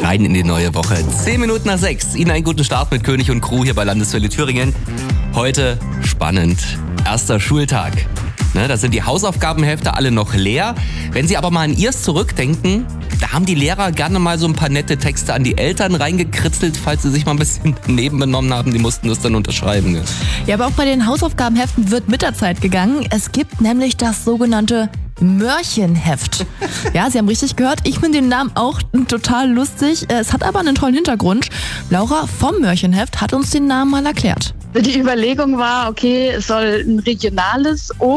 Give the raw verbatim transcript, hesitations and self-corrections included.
rein in die neue Woche. Zehn Minuten nach sechs. Ihnen einen guten Start mit König und Crew hier bei Landeswelle Thüringen. Heute spannend. Erster Schultag. Ne, da sind die Hausaufgabenhefte alle noch leer. Wenn Sie aber mal an Ihrs zurückdenken, da haben die Lehrer gerne mal so ein paar nette Texte an die Eltern reingekritzelt, falls sie sich mal ein bisschen daneben benommen haben. Die mussten das dann unterschreiben. Ne? Ja, aber auch bei den Hausaufgabenheften wird mit der Zeit gegangen. Es gibt nämlich das sogenannte Mörchenheft. Ja, Sie haben richtig gehört. Ich finde den Namen auch total lustig. Es hat aber einen tollen Hintergrund. Laura vom Mörchenheft hat uns den Namen mal erklärt. Die Überlegung war, okay, es soll ein regionales